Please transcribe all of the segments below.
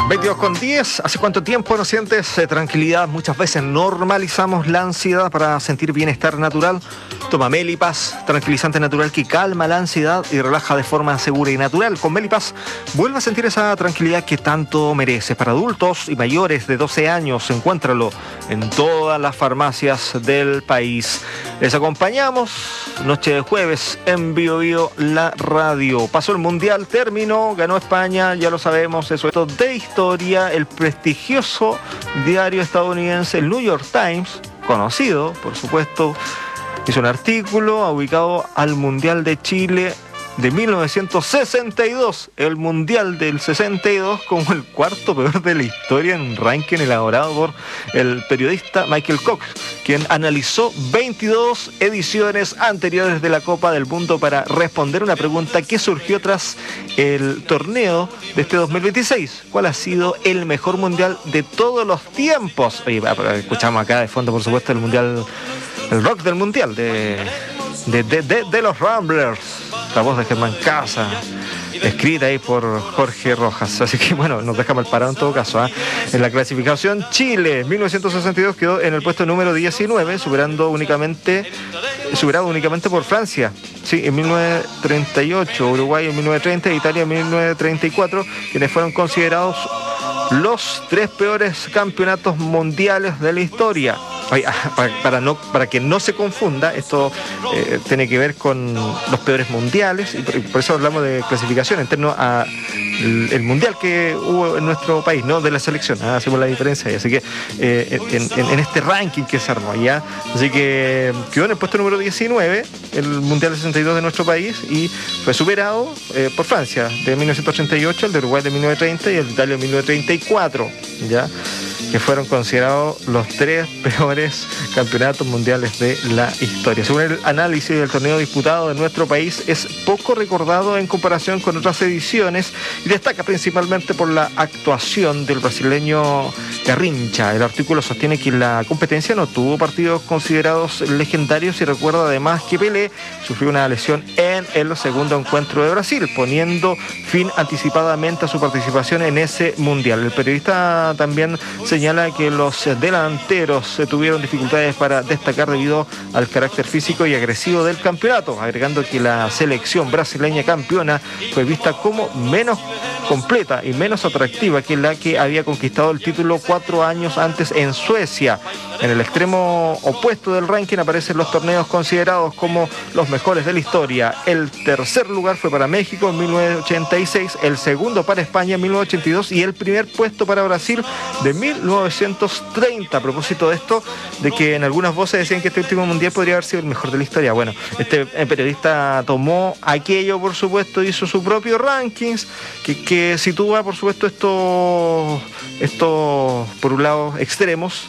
22:10. ¿Hace cuánto tiempo no sientes tranquilidad? Muchas veces normalizamos la ansiedad para sentir bienestar natural. Toma Melipas, tranquilizante natural que calma la ansiedad y relaja de forma segura y natural. Con Melipas vuelve a sentir esa tranquilidad que tanto mereces. Para adultos y mayores de 12 años, encuéntralo en todas las farmacias del país. Les acompañamos noche de jueves en Bio Bio, la radio. Pasó el Mundial, terminó, ganó España, ya lo sabemos, eso es todo de historia. El prestigioso diario estadounidense el New York Times, conocido, por supuesto, hizo un artículo ubicado al Mundial de Chile de 1962, el Mundial del 62, como el cuarto peor de la historia en un ranking elaborado por el periodista Michael Cox, quien analizó 22 ediciones anteriores de la Copa del Mundo para responder una pregunta que surgió tras el torneo de este 2026. ¿Cuál ha sido el mejor mundial de todos los tiempos? Oye, escuchamos acá de fondo, por supuesto, el mundial, el rock del mundial de los Ramblers, la voz de Germán Casa, escrita ahí por Jorge Rojas. Así que bueno, nos deja mal parado en todo caso, ¿eh? En la clasificación, Chile 1962 quedó en el puesto número 19, superado únicamente por Francia, sí, en 1938, Uruguay en 1930 e Italia en 1934, quienes fueron considerados los 3 peores campeonatos mundiales de la historia. Para que no se confunda, esto tiene que ver con los peores mundiales, y por eso hablamos de clasificación en torno a el mundial que hubo en nuestro país, no de la selección, hacemos la diferencia ahí. Así que en este ranking que se armó ya, así que quedó en el puesto número 19 el mundial del 62 de nuestro país, y fue superado por Francia de 1938, el de Uruguay de 1930 y el de Italia de 1934, ya, que fueron considerados los 3 peores campeonatos mundiales de la historia. Según el análisis del torneo disputado en nuestro país, es poco recordado en comparación con otras ediciones y destaca principalmente por la actuación del brasileño Garrincha. El artículo sostiene que la competencia no tuvo partidos considerados legendarios y recuerda además que Pelé sufrió una lesión en el segundo encuentro de Brasil, poniendo fin anticipadamente a su participación en ese mundial. El periodista también señala que los delanteros tuvieron dificultades para destacar debido al carácter físico y agresivo del campeonato, agregando que la selección brasileña campeona fue vista como menos completa y menos atractiva que la que había conquistado el título 4 años antes en Suecia. En el extremo opuesto del ranking aparecen los torneos considerados como los mejores de la historia. El tercer lugar fue para México en 1986, el segundo para España en 1982 y el primer puesto para Brasil de 1930. A propósito de esto, de que en algunas voces decían que este último mundial podría haber sido el mejor de la historia. Bueno, este periodista tomó aquello, por supuesto, hizo su propio rankings, que sitúa, por supuesto, estos por un lado extremos,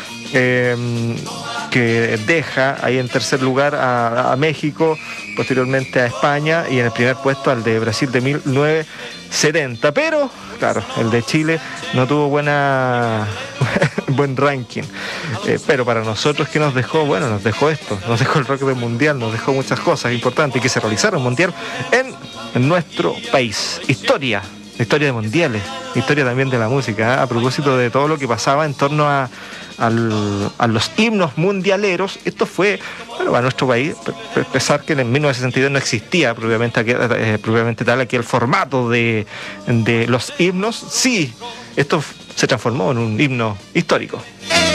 que deja ahí en tercer lugar a México, posteriormente a España y en el primer puesto al de Brasil de 1970. Pero claro, el de Chile no tuvo buen ranking, pero para nosotros, ¿qué nos dejó? Bueno, nos dejó esto, nos dejó el rock del mundial, nos dejó muchas cosas importantes y que se realizaron mundial en nuestro país. Historia de mundiales, historia también de la música, a propósito de todo lo que pasaba en torno a los himnos mundialeros. Esto fue, bueno, a nuestro país, a pesar que en 1962 no existía propiamente tal aquí el formato de los himnos, sí, esto se transformó en un himno histórico.